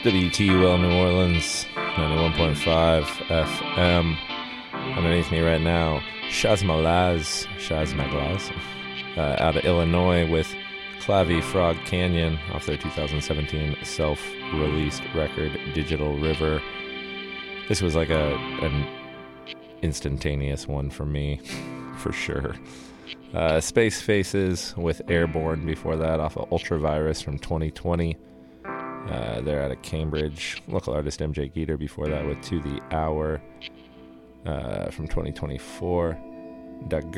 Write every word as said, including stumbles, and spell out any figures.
W T U L New Orleans, ninety-one point five F M. Underneath me right now, Shaz Malaz, Shaz Maglaz, uh, out of Illinois with Clavy Frog Canyon off their two thousand seventeen self-released record, Digital River. This was like a an instantaneous one for me, for sure. Uh, Space Faces with Airborne before that off of Ultravirus from twenty twenty. Uh, they're out of Cambridge. Local artist M J Geeter before that with To the Hour uh, from twenty twenty-four. Doug